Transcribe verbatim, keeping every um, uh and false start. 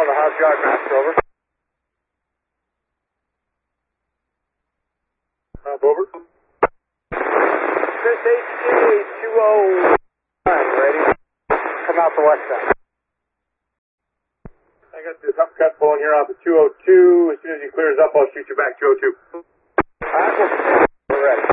on the house yard master, over. Uh, over. Chris H G two oh nine, ready? Come out the west side. I got this upcut pulling here off the two oh two. As soon as he clears up, I'll shoot you back two oh two. Alright, we're ready.